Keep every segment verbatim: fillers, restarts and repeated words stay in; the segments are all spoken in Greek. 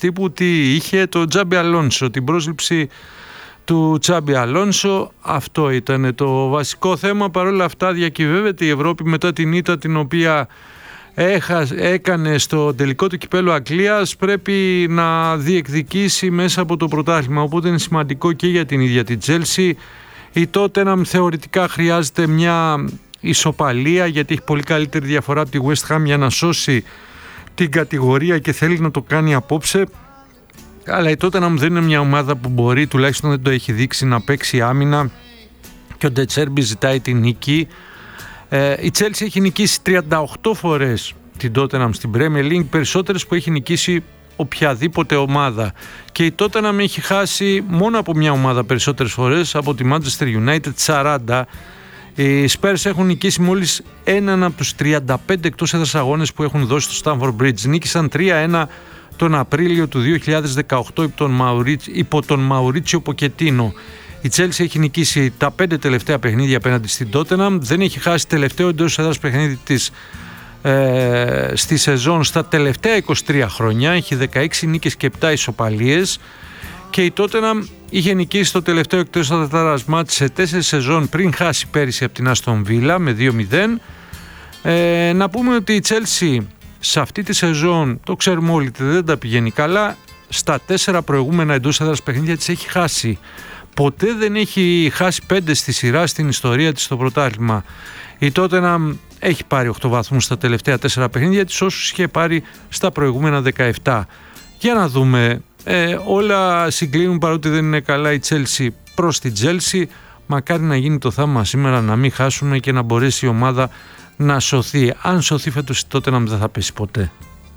τύπου τι είχε? Το Τζάμπι Αλόνσο, την πρόσληψη του Τζάμπι Αλόνσο. Αυτό ήταν το βασικό θέμα. Παρ' όλα αυτά διακυβεύεται η Ευρώπη μετά την ήττα την οποία έχα, έκανε στο τελικό του κυπέλλου Αγγλίας. Πρέπει να διεκδικήσει μέσα από το πρωτάθλημα, οπότε είναι σημαντικό και για την ίδια την Chelsea. Η Tottenham θεωρητικά χρειάζεται μια ισοπαλία, γιατί έχει πολύ καλύτερη διαφορά από τη West Ham για να σώσει την κατηγορία και θέλει να το κάνει απόψε. Αλλά η Tottenham δεν είναι μια ομάδα που μπορεί, τουλάχιστον δεν το έχει δείξει, να παίξει άμυνα και ο Ντετσέρμπι ζητάει την νίκη. Ε, η Chelsea έχει νικήσει τριάντα οκτώ φορές την Tottenham στην Premier League, περισσότερες που έχει νικήσει οποιαδήποτε ομάδα, και η Tottenham έχει χάσει μόνο από μια ομάδα περισσότερες φορές, από τη Manchester United, σαράντα. Οι Spurs έχουν νικήσει μόλις έναν από τους τριάντα πέντε εκτός έδρας αγώνες που έχουν δώσει στο Stamford Bridge. Νίκησαν τρία ένα τον Απρίλιο του δύο χιλιάδες δεκαοκτώ υπό τον, Μαουρίτσ, υπό τον Μαουρίτσιο Ποκετίνο. Η Chelsea έχει νικήσει τα πέντε τελευταία παιχνίδια απέναντι στην Tottenham, δεν έχει χάσει τελευταίο εντός έδρας παιχνίδι της ε, στη σεζόν στα τελευταία είκοσι τρία χρόνια, έχει δεκαέξι νίκες και επτά ισοπαλίες, και η Tottenham είχε νικήσει το τελευταίο εκτός έδρας μάτς σε τέσσερις σεζόν πριν χάσει πέρυσι από την Aston Villa με δύο μηδέν. Ε, να πούμε ότι η Chelsea σε αυτή τη σεζόν, το ξέρουμε όλοι, δεν τα πηγαίνει καλά. Στα τέσσερα προηγούμενα εντός έδρας παιχνίδια της έχει χάσει. Ποτέ δεν έχει χάσει πέντε στη σειρά στην ιστορία της στο πρωτάθλημα. Η Tottenham έχει πάρει οκτώ βαθμούς στα τελευταία τέσσερα παιχνίδια της, όσους είχε πάρει στα προηγούμενα δεκαεπτά. Για να δούμε, ε, όλα συγκλίνουν, παρότι δεν είναι καλά η Chelsea προς την Chelsea. Μακάρι να γίνει το θαύμα σήμερα, να μην χάσουμε και να μπορέσει η ομάδα να σωθεί. Αν σωθεί φέτος, τότε να μην θα πέσει ποτέ.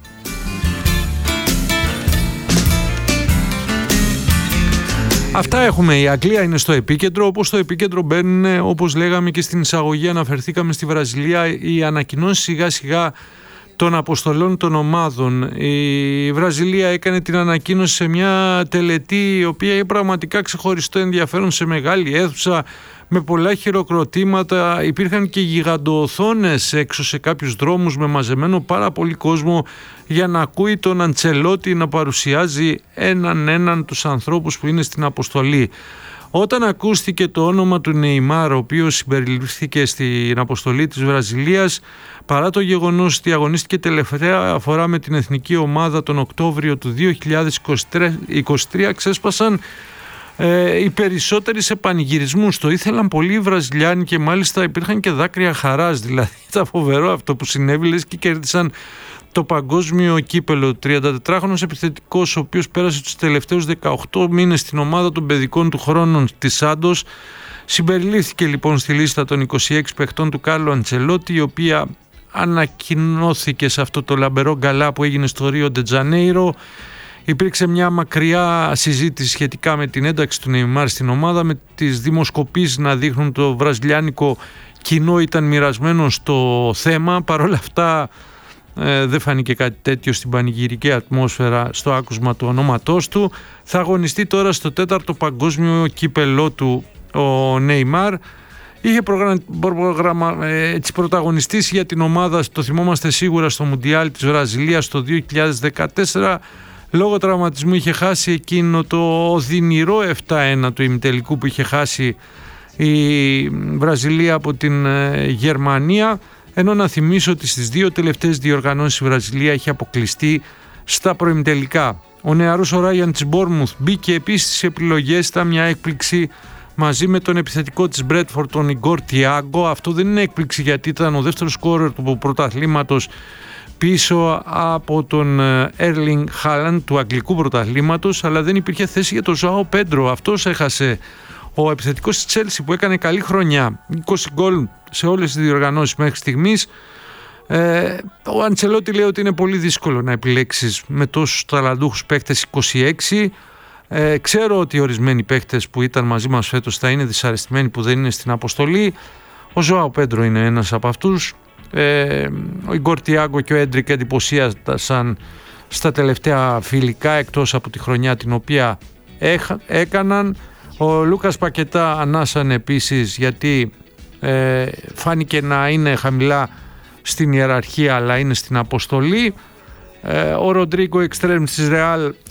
Αυτά έχουμε. Η Αγγλία είναι στο επίκεντρο. Όπως στο επίκεντρο μπαίνουν, όπως λέγαμε και στην εισαγωγή, αναφερθήκαμε στη Βραζιλία, οι ανακοινώσεις σιγά σιγά των αποστολών των ομάδων. Η Βραζιλία έκανε την ανακοίνωση σε μια τελετή η οποία έχει πραγματικά ξεχωριστό ενδιαφέρον, σε μεγάλη αίθουσα με πολλά χειροκροτήματα. Υπήρχαν και γιγαντοοθόνες έξω σε κάποιους δρόμους με μαζεμένο πάρα πολύ κόσμο για να ακούει τον Αντσελότη να παρουσιάζει έναν έναν τους ανθρώπους που είναι στην αποστολή. Όταν ακούστηκε το όνομα του Νεϊμάρ, ο οποίος συμπεριληφθήκε στην αποστολή της Βραζιλίας, παρά το γεγονός ότι αγωνίστηκε τελευταία φορά με την εθνική ομάδα τον Οκτώβριο του δύο χιλιάδες είκοσι τρία, ξέσπασαν ε, οι περισσότεροι σε πανηγυρισμούς. Το ήθελαν πολύ οι Βραζιλιάνοι και μάλιστα υπήρχαν και δάκρυα χαράς. Δηλαδή ήταν φοβερό αυτό που συνέβη, λες και κέρδισαν το παγκόσμιο κύπελο. τριαντατετράχρονος επιθετικός, ο οποίος πέρασε τους τελευταίους δεκαοκτώ μήνες στην ομάδα των παιδικών του χρόνων της Σάντος, συμπεριλήφθηκε λοιπόν στη λίστα των είκοσι έξι παιχτών του Κάρλο Αντσελότη, η οποία ανακοινώθηκε σε αυτό το λαμπερό γκαλά που έγινε στο Ρίο ντε Τζανέιρο. Υπήρξε μια μακριά συζήτηση σχετικά με την ένταξη του Νεϊμάρ στην ομάδα, με τις δημοσκοπήσεις να δείχνουν το βραζιλιάνικο κοινό ήταν μοιρασμένο στο θέμα. Παρ' όλα αυτά ε, δεν φάνηκε κάτι τέτοιο στην πανηγυρική ατμόσφαιρα στο άκουσμα του ονόματός του. Θα αγωνιστεί τώρα στο τέταρτο παγκόσμιο κύπελό του ο Νεϊμάρ. Είχε προγραμμα, προγραμμα, έτσι, πρωταγωνιστήσει για την ομάδα, το θυμόμαστε σίγουρα, στο Μουντιάλ της Βραζιλίας το δύο χιλιάδες δεκατέσσερα. Λόγω τραυματισμού είχε χάσει εκείνο το οδυνηρό επτά ένα του ημιτελικού που είχε χάσει η Βραζιλία από την Γερμανία. Ενώ να θυμίσω ότι στις δύο τελευταίες διοργανώσεις η Βραζιλία έχει αποκλειστεί στα προημιτελικά. Ο νεαρός ο Ράιαν της Μπόρμουθ μπήκε επίσης στις επιλογές, ήταν μια έκπληξη μαζί με τον επιθετικό της Μπρέτφορντ, τον Ιγκόρ Τιάγκο. Αυτό δεν είναι έκπληξη, γιατί ήταν ο δεύτερος σκόρερ του πρωταθλήματος πίσω από τον Έρλινγκ Χάλαντ του αγγλικού πρωταθλήματος, αλλά δεν υπήρχε θέση για τον Ζωάο Πέντρο. Αυτός έχασε. Ο επιθετικός της Chelsea που έκανε καλή χρονιά, είκοσι γκολ σε όλες τις διοργανώσεις μέχρι στιγμής. Ε, ο Αντσελότη λέει ότι είναι πολύ δύσκολο να επιλέξεις με τόσους ταλαντούχους παίκτες είκοσι έξι. Ε, ξέρω ότι ορισμένοι παίκτες που ήταν μαζί μας φέτος θα είναι δυσαρεστημένοι που δεν είναι στην αποστολή. Ο Ζωάο Πέντρο είναι ένας από αυτούς. Ε, ο Ιγκόρ Τιάγκο και ο Έντρικ εντυπωσίασαν στα τελευταία φιλικά, εκτός από τη χρονιά την οποία έχ, έκαναν. Ο Λούκας Πακετά ανάσανε επίσης, γιατί ε, φάνηκε να είναι χαμηλά στην ιεραρχία αλλά είναι στην αποστολή. Ε, ο Ροντρίγκο Εκστρέμ της Ρεάλ